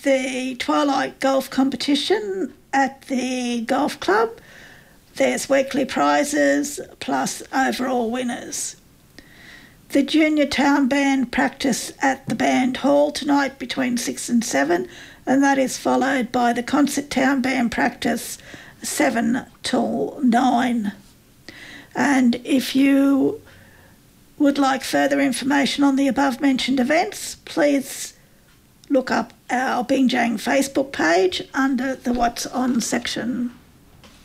the Twilight Golf competition at the golf club. There's weekly prizes plus overall winners. The Junior Town Band practice at the Band Hall tonight between 6 and 7, and that is followed by the Concert Town Band practice 7 till 9. And if you would like further information on the above mentioned events, please look up our Bingjang Facebook page under the What's On section.